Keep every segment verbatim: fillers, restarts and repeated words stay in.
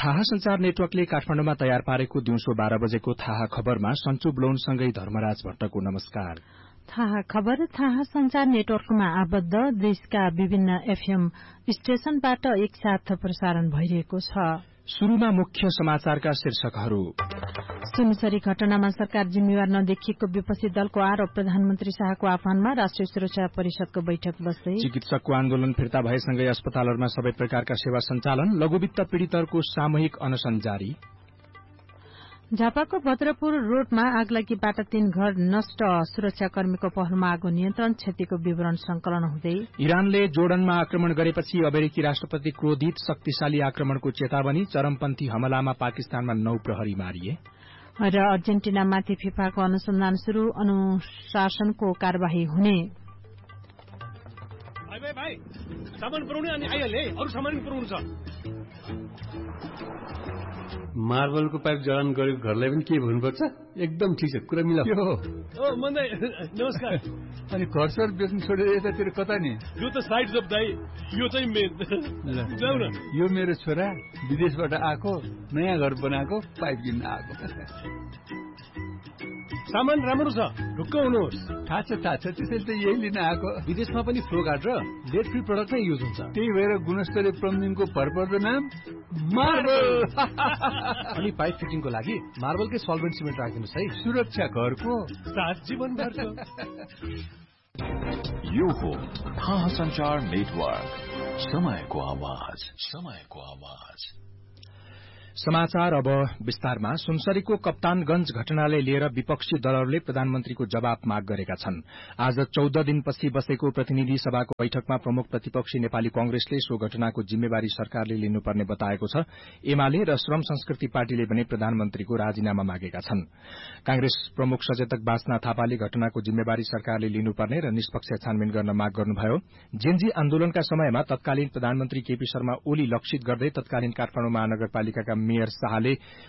थाहा संचार नेटवर्कले काठमाडौँमा तयार पारेको दिउँसो बाह्र बजेको थाहा खबरमा सञ्चु ब्लोनसँगै धर्मराज भट्टको नमस्कार। थाहा खबर थाहा संचार नेटवर्कमा आबद्ध देशका विभिन्न एफएम स्टेशनबाट एकसाथ प्रसारण भइरहेको छ। शुरूमा मुख्य समाचारका शीर्षकहरू। सुनसरी घटनामा सरकार जिम्मेवार नदेखिएको विपक्षी दलको आरोप, प्रधानमन्त्री शाहको आह्वानमा राष्ट्रिय सुरक्षा परिषदको बैठक बस्दै। चिकित्सकको आन्दोलन फिर्ता भएसँगै अस्पतालहरूमा सबै प्रकारका सेवा सञ्चालन, लघुवित्त पीड़ितहरूको सामूहिक अनशन जारी। झापाको भद्रपुर रोडमा आगलागीबाट तीन घर नष्ट, सुरक्षाकर्मीको पहलमा आगो नियन्त्रण, क्षतिको विवरण संकलन हुँदै। इरानले जोर्डनमा आक्रमण गरेपछि अमेरिकी राष्ट्रपति क्रोधित, शक्तिशाली आक्रमणको चेतावनी, चरमपन्थी हमलामा पाकिस्तानमा नौ प्रहरी मारिए। र अर्जेन्टिनामाथि फिफाको अनुसन्धान शुरू, अनुशासनको कार्यवाही हुने। भाइ भाइ भाइ सामान पुर्याउने अनि आइहाले, अरु सामान पुर्याउनु छ। मार्बलको पाइप जडान गरेको घरलाई पनि के भन्नुपर्छ? एकदम ठिक छ, कुरा मिलाऊ। ओ मन्दै नमस्कार। अनि घरसर बेच्नु छोडेर यतातिर कता नि? यो त साइड जब दाइ, यो चाहिँ मेन। जाऊ न। यो मेरो छोरा विदेशबाट आएको, नयाँ घर बनाएको, पाइप किन्न आएको। सामान राम्रो छ, ढुक्क हुनुहोस्। थाहा छ थाहा छ, त्यसैले त यही लिन आएको। विदेशमा पनि फ्लो गार्ड र लेड फ्री प्रडक्ट नै युज हुन्छ। त्यही भएर गुणस्तरीय प्लम्बिङको भरपर्दो नाम मार्बल। अनि पाइप फिटिङको लागि मार्बलकै सल्भेन्ट सिमेन्ट राखिदिनुहोस् है। सुरक्षा घरको साथ जीवनभर। यो हो थाहा संचार नेटवर्क, समयको आवाज, समयको आवाज। समाचार अब विस्तारमा। सुनसरीको कप्तानगंज घटनालाई लिएर विपक्षी दलहरूले प्रधानमन्त्रीको जवाब माग गरेका छन्। आज चौध दिनपछि बसेको प्रतिनिधि सभाको बैठकमा प्रमुख प्रतिपक्षी नेपाली कांग्रेसले सो घटनाको जिम्मेवारी सरकारले लिनुपर्ने बताएको छ। एमाले र श्रम संस्कृति पार्टीले भने प्रधानमन्त्रीको राजीनामा मागेका छन्। कांग्रेस प्रमुख सचेतक बासना थापाले घटनाको जिम्मेवारी सरकारले लिनुपर्ने र निष्पक्ष छानबिन गर्न माग गर्नुभयो। जेनजी आन्दोलनका समयमा तत्कालीन प्रधानमन्त्री केपी शर्मा ओली लक्षित गर्दै तत्कालीन काठमाडौँ महानगरपालिकाका मेयर शाहले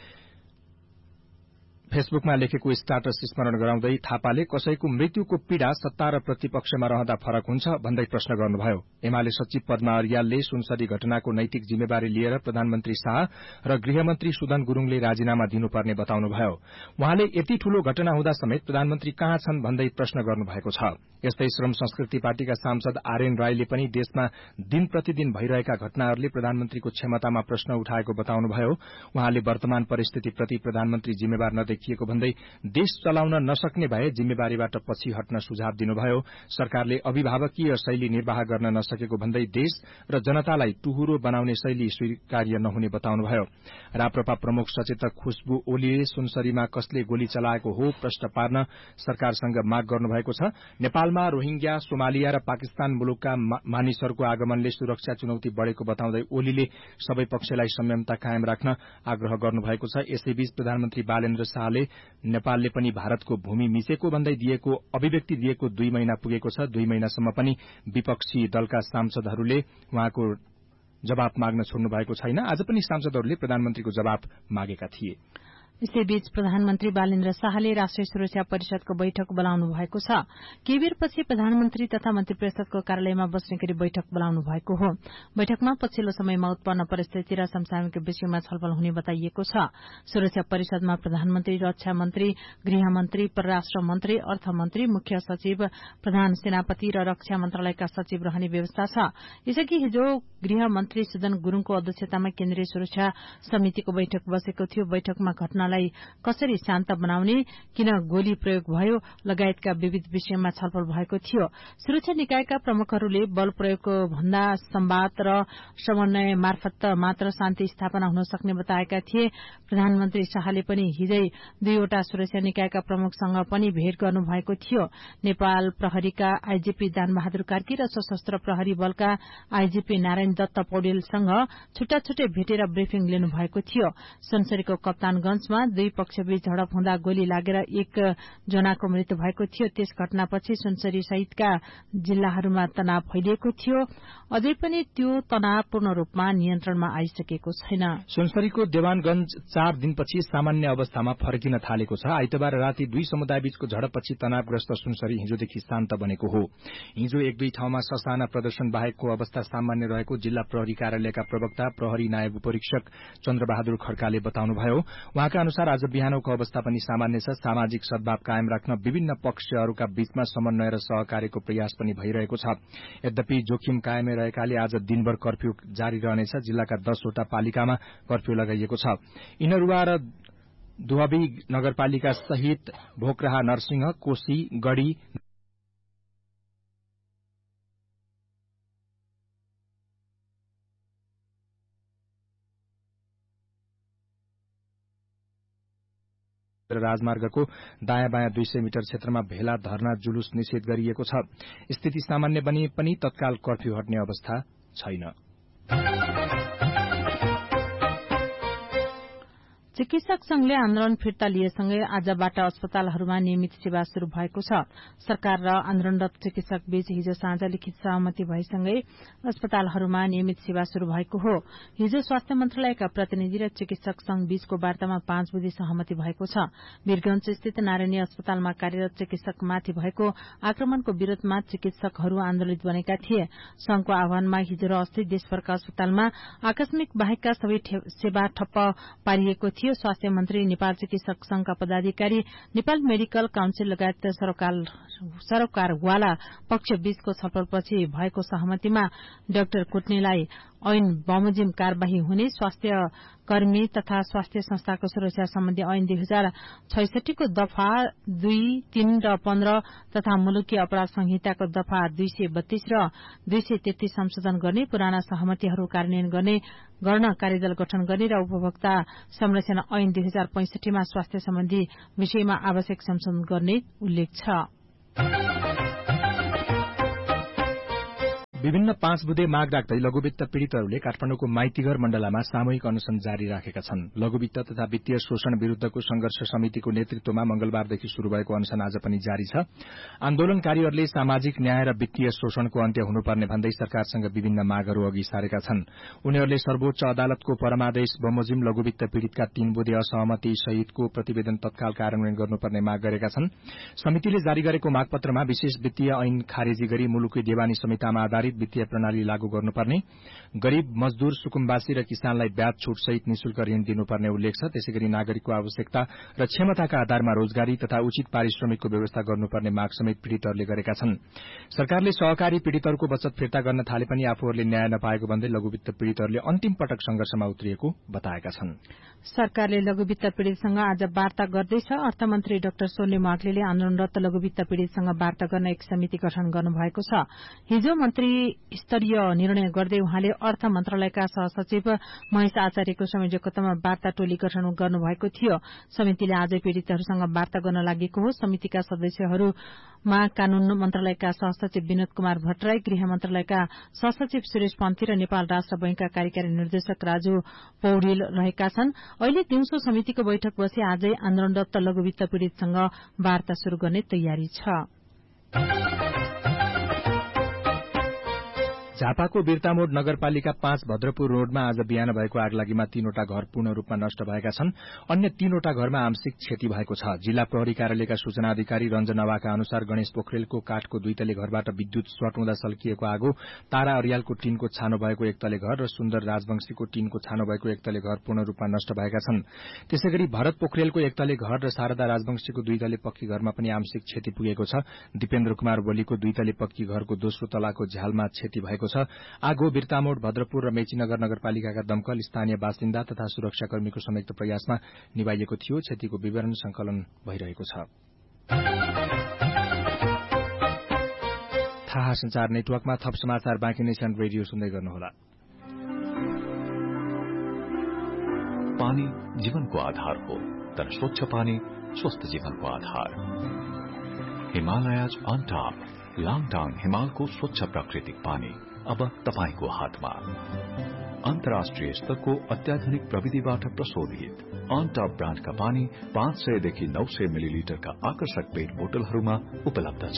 फेसबुकमा लेखेको स्टाटस स्मरण गराउँदै थापाले कसैको मृत्युको पीड़ा सत्ता र प्रतिपक्षमा रहँदा फरक हुन्छ भन्दै प्रश्न गर्नुभयो। एमाले सचिव पद्मा अर्यालले सुनसरी घटनाको नैतिक जिम्मेवारी लिएर प्रधानमन्त्री शाह र गृहमन्त्री सुदन गुरूङले राजीनामा दिनुपर्ने बताउनुभयो। उहाँले यति ठूलो घटना हुँदा समेत प्रधानमन्त्री कहाँ छन् भन्दै प्रश्न गर्नुभएको छ। यस्तै श्रम संस्कृति पार्टीका सांसद आरएन राईले पनि देशमा दिन प्रतिदिन भइरहेका घटनाहरूले प्रधानमन्त्रीको क्षमतामा प्रश्न उठाएको बताउनुभयो। उहाँले वर्तमान परिस्थितिप्रति प्रधानमन्त्री जिम्मेवार नदेखिएको भन्दै देश चलाउन नसक्ने भए जिम्मेवारीबाट पछि हट्न सुझाव दिनुभयो। सरकारले अभिभावकीय शैली निर्वाह गर्न नसकेको भन्दै देश र जनतालाई टुहुरो बनाउने शैली स्वीकार्य नहुने बताउनुभयो। राप्रपा प्रमुख सचेतक खुशबु ओलीले सुनसरीमा कसले गोली चलाएको हो प्रश्न पार्न सरकारसँग माग गर्नुभएको छ। नेपालमा रोहिंग्या, सोमालिया र पाकिस्तान मुलुकका मानिसहरूको आगमनले सुरक्षा चुनौती बढ़ेको बताउँदै ओलीले सबै पक्षलाई संयमता कायम राख्न आग्रह गर्नुभएको छ। यसैबीच प्रधानमन्त्री बालेन्द्र शाहले नेपालले पनि भारतको भूमि मिचेको भन्दै दिएको अभिव्यक्ति दिएको दुई महिना पुगेको छ। दुई महिनासम्म पनि विपक्षी दलका सांसदहरूले उहाँको जवाब माग्न छोड्नु भएको छैन। आज पनि सांसदहरूले प्रधानमन्त्रीको जवाब मागेका थिए। यसैबीच प्रधानमन्त्री बालेन्द्र शाहले राष्ट्रिय सुरक्षा परिषदको बैठक बोलाउनु भएको छ। केही बेरपछि प्रधानमन्त्री तथा मन्त्री परिषदको कार्यालयमा बस्ने गरी बैठक बोलाउनु भएको हो। बैठकमा पछिल्लो समयमा उत्पन्न परिस्थिति र समसामयिक विषयमा छलफल हुने बताइएको छ। सुरक्षा परिषदमा प्रधानमन्त्री, रक्षा मन्त्री, गृहमन्त्री, परराष्ट्र मन्त्री, अर्थमन्त्री, मुख्य सचिव, प्रधान सेनापति र रक्षा मन्त्रालयका सचिव रहने व्यवस्था छ। यसअघि हिजो गृहमन्त्री सुदन गुरूङको अध्यक्षतामा केन्द्रीय सुरक्षा समितिको बैठक बसेको थियो। बैठकमा घटना कसरी शान्त बनाउने, किन गोली प्रयोग भयो लगायतका विविध विषयमा छलफल भएको थियो। सुरक्षा निकायका प्रमुखहरूले बल प्रयोगको भन्दा संवाद र समन्वय मार्फत मात्र शान्ति स्थापना हुन सक्ने बताएका थिए। प्रधानमन्त्री शाहले पनि हिजै दुईवटा सुरक्षा निकायका प्रमुखसँग पनि भेट गर्नुभएको थियो। नेपाल प्रहरीका आईजीपी दानबहादुर कार्की र सशस्त्र प्रहरी बलका आईजीपी नारायण दत्त पौडेलसँग छुट्टा छुट्टै भेटेर ब्रिफिङ लिनुभएको थियो। सुनसरीको कप्तानगंजमा बीचमा दुई पक्षबीच झडप हुँदा गोली लागेर एक जनाको मृत्यु भएको थियो। त्यस घटनापछि सुनसरी सहितका जिल्लाहरूमा तनाव फैलिएको थियो। अझै पनि त्यो तनाव पूर्ण रूपमा नियन्त्रणमा आइसकेको छैन। सुनसरीको देवानगंज चार दिनपछि सामान्य अवस्थामा फर्किन थालेको छ। आइतबार राति दुई समुदायबीचको झडपपछि तनावग्रस्त सुनसरी हिजोदेखि शान्त बनेको हो। हिजो एक दुई ठाउँमा ससाना प्रदर्शन बाहेकको अवस्था सामान्य रहेको जिल्ला प्रहरी कार्यालयका प्रवक्ता प्रहरी नायब उपरीक्षक चन्द्रबहादुर खड्काले बताउनुभयो। उहाँका अनुसार आज बिहानको अवस्था पनि सामान्य छ। सामाजिक सद्भाव कायम राख्न विभिन्न पक्षहरूका बीचमा समन्वय र सहकार्यको प्रयास पनि भइरहेको छ। यद्यपि जोखिम कायमै रहेकाले आज दिनभर कर्फ्यू जारी रहनेछ। जिल्लाका दसवटा पालिकामा कर्फ्यू लगाइएको छ। इनरुवा र दुहबी नगरपालिका सहित भोकराहा, नरसिंह, कोशी, गढ़ी राजमार्गको दायाँ बायाँ दुई सय मिटर क्षेत्रमा भेला, धरना, जुलुस निषेध गरिएको छ। स्थिति सामान्य बने पनि तत्काल कर्फ्यू हट्ने अवस्था छैन। चिकित्सक संघले आन्दोलन फिर्ता लिएसँगै आजबाट अस्पतालहरूमा नियमित सेवा शुरू भएको छ। सरकार र आन्दोलनरत चिकित्सक बीच हिजो साँझ लिखित सहमति भएसँगै अस्पतालहरूमा नियमित सेवा शुरू भएको हो। हिजो स्वास्थ्य मन्त्रालयका प्रतिनिधि र चिकित्सक संघ बीचको वार्तामा पाँच बुँदे सहमति भएको छ। वीरगंज स्थित नारायणी अस्पतालमा कार्यरत चिकित्सकमाथि भएको आक्रमणको विरोधमा चिकित्सकहरू आन्दोलित बनेका थिए। संघको आह्वानमा हिजो र अस्ति देशभरका अस्पतालमा आकस्मिक बाहेकका सबै सेवा ठप्प पारिएको थियो। स्वास्थ्य मन्त्री, नेपाल चिकित्सक संघका पदाधिकारी, नेपाल मेडिकल काउन्सिल लगायत सरोकारवाला पक्ष बीचको छलफलपछि भएको सहमतिमा डाक्टर कुट्नेलाई ऐन बमोजिम कार्यवाही हुने, स्वास्थ्य कर्मी तथा स्वास्थ्य संस्थाको सुरक्षा सम्बन्धी ऐन दुई हजार छैसठीको दफा दुई, तीन र पन्ध्र तथा मुलुकी अपराध संहिताको दफा दुई सय बत्तीस र दुई सय तेत्तीस संशोधन गर्ने, पुराना सहमतिहरू कार्यान्वयन गर्ने गर्न कार्यदल गठन गर्ने र उपभोक्ता संरक्षण ऐन दुई हजार पैंसठीमा स्वास्थ्य सम्बन्धी विषयमा आवश्यक संशोधन गर्ने उल्लेख छ। विभिन्न पाँच बुँदे माग राख्दै लघुवित्त पीड़ितहरूले काठमाडौँको माइतीघर मण्डलामा सामूहिक अनशन जारी राखेका छन्। लघुवित्त तथा वित्तीय शोषण विरूद्धको संघर्ष समितिको नेतृत्वमा मंगलबारदेखि शुरू भएको अनशन आज पनि जारी छ। आन्दोलनकारीहरूले सामाजिक न्याय र वित्तीय शोषणको अन्त्य हुनुपर्ने भन्दै सरकारसँग विभिन्न मागहरू अघि सारेका छन्। उनीहरूले सर्वोच्च अदालतको परमादेश बमोजिम लघुवित्त पीड़ितका तीन बुँदे असहमति सहितको प्रतिवेदन तत्काल कार्यान्वयन गर्नुपर्ने माग गरेका छन्। समितिले जारी गरेको मागपत्रमा विशेष वित्तीय ऐन खारेजी गरी मुलुकी देवानी संहितामा आधारित वित्तीय प्रणाली लागू गर्नुपर्ने, गरीब, मजदूर, सुकुम्बासी र किसानलाई ब्याज छूट सहित निशुल्क ऋण दिनुपर्ने उल्लेख छ। त्यसैगरी नागरिकको आवश्यकता र क्षमताका आधारमा रोजगारी तथा उचित पारिश्रमिकको व्यवस्था गर्नुपर्ने माग समेत पीड़ितहरूले गरेका छन्। सरकारले सहकारी पीड़ितहरूको बचत फिर्ता गर्न थाले पनि आफूहरूले न्याय नपाएको भन्दै लघुवित्त पीड़ितहरूले अन्तिम पटक संघर्षमा उत्रिएको बताएका छन्। सरकारले लघुवित्त पीड़ितसँग आज वार्ता गर्दैछ। अर्थमन्त्री डाक्टर सोल्ले माग्लेले आन्दोलनरत लघुवित्त पीड़ितसँग वार्ता गर्न एक समिति गठन गर्नुभएको छ। हिजो मन्त्री स्तरीय निर्णय गर्दै उहाँले अर्थ मन्त्रालयका सहसचिव महेश आचार्यको संयोजकत्वमा वार्ता टोली गठन गर्नुभएको थियो। समितिले आजै पीड़ितहरूसँग वार्ता गर्न लागेको हो। समितिका सदस्यहरूमा कानून मन्त्रालयका सहसचिव विनोद कुमार भट्टराई, गृह मन्त्रालयका सहसचिव सुरेश पन्थी र नेपाल राष्ट्र बैंकका कार्यकारी निर्देशक राजु पौडेल रहेका छन्। अहिले दिउँसो समितिको बैठक बसी आजै आन्दोलनरत लघुवित्त पीड़ितसँग वार्ता शुरू गर्ने तयारी छ। झापाको बिर्तामोड नगरपालिका पाँच भद्रपुर रोडमा आज बिहान भएको आगलागीमा तीनवटा घर पूर्ण रूपमा नष्ट भएका छन्। अन्य तीनवटा घरमा आंशिक क्षति भएको छ। जिल्ला प्रहरी कार्यालयका सूचना अधिकारी रञ्जन आवाका अनुसार गणेश पोखरेलको काठको दुई तले घरबाट विद्युत सर्ट हुँदा सल्किएको आगो, तारा अरियालको टीनको छानो भएको एक तले घर र सुन्दर राजवंशीको टीनको छानो भएको एक तले घर पूर्ण रूपमा नष्ट भएका छन्। त्यसैगरी भरत पोखरेलको एक तले घर र शारदा राजवंशीको दुई तले पक्की घरमा पनि आंशिक क्षति पुगेको छ। दिपेन्द्र कुमार वलीको दुई तले पक्की घरको दोस्रो तलाको झ्यालमा क्षति भएको छ। आगो बिर्तामोड, भद्रपुर र मेचीनगर नगरपालिकाका दमकल, स्थानीय बासिन्दा तथा सुरक्षाकर्मीको संयुक्त प्रयासमा निभाइएको थियो। क्षतिको विवरण संकलन भइरहेको छ। थाहा संचार नेटवर्कमा थप समाचार बाँकी नै छन्। रेडियो सुन्दै गर्नुहोला। पानी जीवनको आधार हो, तर स्वच्छ पानी स्वस्थ जीवनको आधार। हिमालयज अन टप, लाङटाङ हिमालको स्वच्छ प्राकृतिक पानी अब तपाईको हातमा। अन्तर्राष्ट्रिय स्तरको अत्याधुनिक प्रविधिबाट प्रशोधित अनटप ब्रान्डका पानी पाँच सयदेखि नौ सय मिलिलिटरका आकर्षक पेट बोतलहरूमा उपलब्ध छ।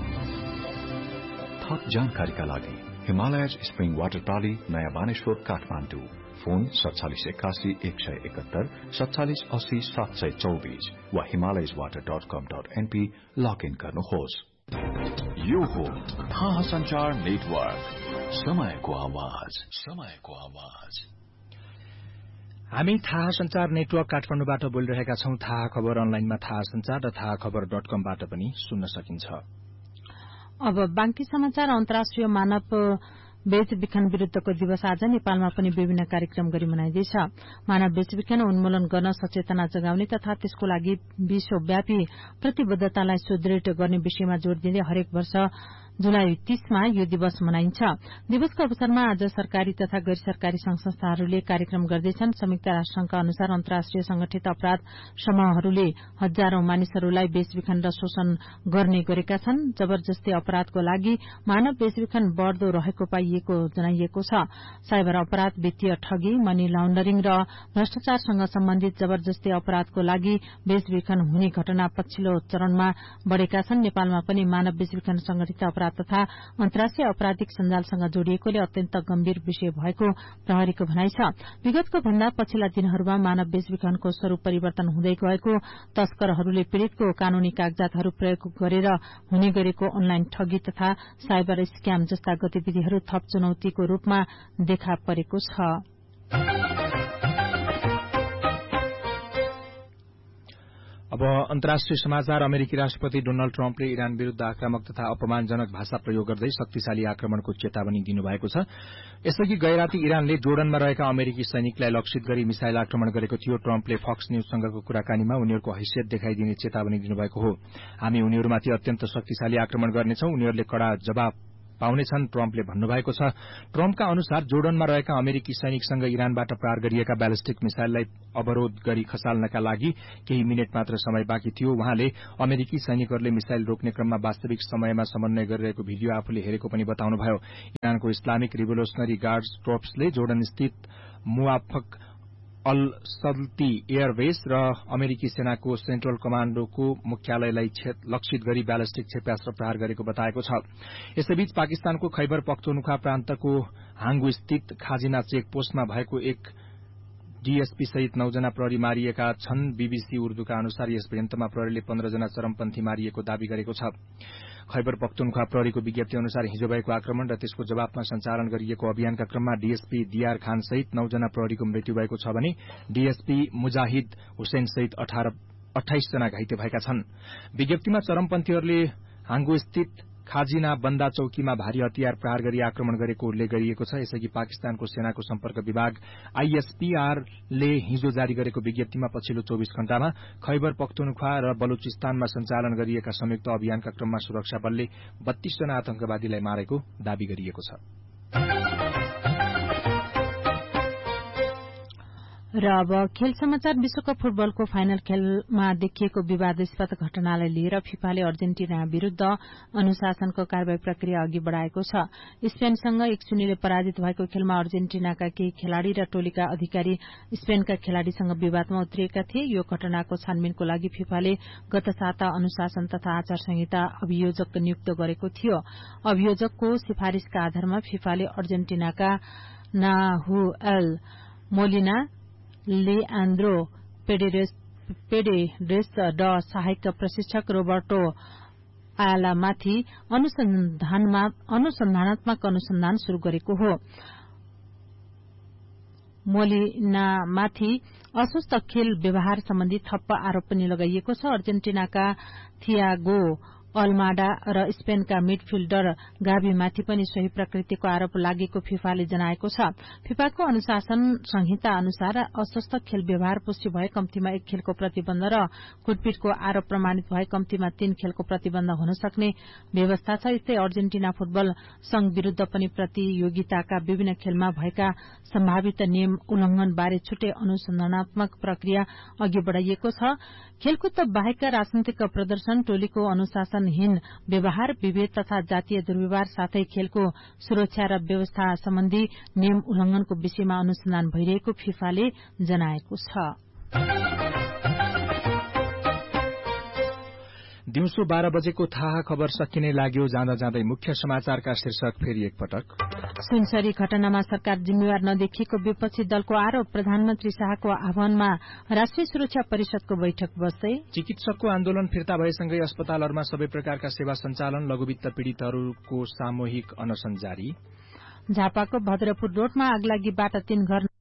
थप जानकारीका लागि हिमालयज स्प्रिङ वाटर प्रणाली नयाँ बानेश्वर काठमाडौँ फोन सत्तालिस एकासी एक सय एकहत्तर सत्तालिस अस्सी सात सय चौबीस वा हिमालयज वाटर डट कम डट एनपी लगइन गर्नुहोस्। यो हो थाहा संचार नेटवर्क, समयको आवाज, समयको आवाज। हामी थाहा संचार नेटवर्क काठमाडौँबाट बोलिरहेका छौं। थाहा खबर अनलाइनमा थाहा संचार र थाहा खबर डट कमबाट पनि सुन्न सकिन्छ। अब बाँकी समाचार। अन्तर्राष्ट्रिय मानव बेचबिखन विरूद्धको दिवस आज नेपालमा पनि विभिन्न कार्यक्रम गरी मनाइँदैछ। मानव बेचबिखन उन्मूलन गर्न सचेतना जगाउने तथा त्यसको लागि विश्वव्यापी प्रतिबद्धतालाई सुदृढ़ गर्ने विषयमा जोड़ दिँदै हरेक वर्ष जुलाई तीसमा यो दिवस मनाइन्छ। दिवसको अवसरमा आज सरकारी तथा गैर सरकारी संघ संस्थाहरूले कार्यक्रम गर्दैछन्। संयुक्त राष्ट्रसंघका अनुसार अन्तर्राष्ट्रिय संगठित अपराध समूहहरूले हजारौं मानिसहरूलाई बेचबिखन र शोषण गर्ने गरेका छन्। जबरजस्ती अपराधको लागि मानव बेचबिखन बढ़दो रहेको पाइएको जनाइएको छ। साइबर अपराध, वित्तीय ठगी, मनी लाण्डरिङ र भ्रष्टाचारसँग सम्बन्धित जबरजस्ती अपराधको लागि बेचबिखन हुने घटना पछिल्लो चरणमा बढ़ेका छन्। नेपालमा पनि मानव बेचबिखन संगठित अपराध तथा अन्तर्राष्ट्रिय आपराधिक सञ्जालसँग जोडिएकोले अत्यन्त गम्भीर विषय भएको प्रहरीको भनाइ छ। विगतको भन्दा पछिल्ला दिनहरूमा मानव बेचबिखनको स्वरूप परिवर्तन हुँदै गएको, तस्करहरूले पीड़ितको कानूनी कागजातहरू प्रयोग गरेर हुने गरेको अनलाइन ठगी तथा साइबर स्क्याम जस्ता गतिविधिहरू थप चुनौतीको रूपमा देखा परेको छ। अब अन्तर्राष्ट्रिय समाचार। अमेरिकी राष्ट्रपति डोनाल्ड ट्रम्पले इरान विरूद्ध आक्रामक तथा अपमानजनक भाषा प्रयोग गर्दै शक्तिशाली आक्रमणको चेतावनी दिनुभएको छ। यसअघि गैराती इरानले जोर्डनमा रहेका अमेरिकी सैनिकलाई लक्षित गरी मिसाइल आक्रमण गरेको थियो। ट्रम्पले फक्स न्यूजसँगको कुराकानीमा उनीहरूको हैसियत देखाइदिने चेतावनी दिनुभएको हो। हामी उनीहरूमाथि अत्यन्त शक्तिशाली आक्रमण गर्नेछौं, उनीहरूले कड़ा जवाब पाउनेछन्, ट्रम्पले भन्नुभएको छ। ट्रम्पका अनुसार जोर्डनमा रहेका अमेरिकी सैनिकसँग इरानबाट प्रहार गरिएका ब्यालिस्टिक मिसाइललाई अवरोध गरी खसाल्नका लागि केही मिनट मात्र समय बाँकी थियो। उहाँले अमेरिकी सैनिकहरूले मिसाइल रोक्ने क्रममा वास्तविक समयमा समन्वय गरिरहेको भिडियो आफूले हेरेको पनि बताउनुभयो। इरानको इस्लामिक रिभोल्युशनरी गार्ड्स कोर्प्सले जोर्डन स्थित मुवाफक अल सल्ती एयरबेस र अमेरिकी सेनाको सेन्ट्रल कमाण्डोको मुख्यालयलाई लक्षित गरी ब्यालिस्टिक क्षेप्यास्त्र प्रहार गरेको बताएको छ। यसैबीच पाकिस्तानको खैबर पख्तुनख्वा प्रान्तको हाङ्गु स्थित खाजिना चेक पोस्टमा भएको एक डीएसपी सहित नौजना प्रहरी मारिएका छन्। बीबीसी उर्दूका अनुसार यस भिडन्तमा प्रहरीले पन्ध्र जना चरमपन्थी मारिएको दावी गरेको छ। खैबर पख्तुनख्वा प्रहरीको विज्ञप्ति अनुसार हिजो भएको आक्रमण र त्यसको जवाबमा सञ्चालन गरिएको अभियानका क्रममा डीएसपी दियार खान सहित नौजना प्रहरीको मृत्यु भएको छ भने डीएसपी मुजाहिद हुसैन सहित अठाइस जना घाइते भएका छन्। विज्ञप्तिमा चरमपन्थीहरूले हाङ्गु स्थित खाजिना बन्दा चौकीमा भारी हतियार प्रहार गरी आक्रमण गरेको उल्लेख गरिएको छ। यसअघि पाकिस्तानको सेनाको सम्पर्क विभाग आईएसपीआरले हिजो जारी गरेको विज्ञप्तिमा पछिल्लो चौबीस घण्टामा खैबर पख्तुनख्वा र बलुचिस्तानमा सञ्चालन गरिएका संयुक्त अभियानका क्रममा सुरक्षा बलले बत्तीस जना आतंकवादीलाई मारेको दावी गरिएको छ। र अब खेल समाचार। विश्वकप फुटबलको फाइनल खेलमा देखिएको विवादास्पद घटनालाई लिएर फिफाले अर्जेन्टिना विरूद्ध अनुशासनको कार्यवाही प्रक्रिया अघि बढ़ाएको छ। स्पेनसँग एक शून्यले पराजित भएको खेलमा अर्जेन्टिनाका केही खेलाड़ी र टोलीका अधिकारी स्पेनका खेलाड़ीसँग विवादमा उत्रिएका थिए। यो घटनाको छानबिनको लागि फिफाले गत साता अनुशासन तथा आचार संहिता अभियोजक नियुक्त गरेको थियो। अभियोजकको सिफारिशका आधारमा फिफाले अर्जेन्टिनाका नाहुएल मोलिना, लिआन्द्रो पेडेरेस र सहायक प्रशिक्षक रोबर्टो आयालामाथि अनुसन्धानात्मक अनुसन्धान शुरू गरेको हो। मोलिनामाथि अस्वस्थ खेल व्यवहार सम्बन्धी थप्प आरोप पनि लगाइएको छ। अर्जेन्टिनाका थियागो अल्माडा र स्पेनका मिडफिल्डर गाभीमाथि पनि सोही प्रकृतिको आरोप लागेको फिफाले जनाएको छ। फिफाको अनुशासन संहिता अनुसार अस्वस्थ खेल व्यवहार पुष्टि भए कम्तीमा एक खेलको प्रतिबन्ध र कुटपिटको आरोप प्रमाणित भए कम्तीमा तीन खेलको प्रतिबन्ध हुन सक्ने व्यवस्था छ। यस्तै अर्जेन्टिना फुटबल संघ विरूद्ध पनि प्रतियोगिताका विभिन्न खेलमा भएका सम्भावित नियम उल्लंघन बारे छुट्टै अनुसन्धानात्मक प्रक्रिया अघि बढ़ाइएको छ। खेलकुद बाहेक राजनीतिक प्रदर्शन, टोलीको अनुशासन, अनुशासनहीन व्यवहार, विभेद तथा जातीय दुर्व्यवहार साथै खेलको सुरक्षा र व्यवस्था सम्बन्धी नियम उल्लंघनको विषयमा अनुसन्धान भइरहेको फिफाले जनाएको छ। दिउँसो बाह्र बजेको थाहा खबर सकिने लाग्यो। जाँदा जाँदै मुख्य समाचारका शीर्षक फेरि एकपटक। सुनसरी घटनामा सरकार जिम्मेवार नदेखिएको विपक्षी दलको आरोप। प्रधानमन्त्री शाहको आह्वानमा राष्ट्रिय सुरक्षा परिषदको बैठक बस्दै। चिकित्सकको आन्दोलन फिर्ता भएसँगै अस्पतालहरूमा सबै प्रकारका सेवा सञ्चालन। लघुवित्त पीड़ितहरूको सामूहिक अनशन जारी। झापाको भद्रपुर रोडमा आगलागीबाट तीन घर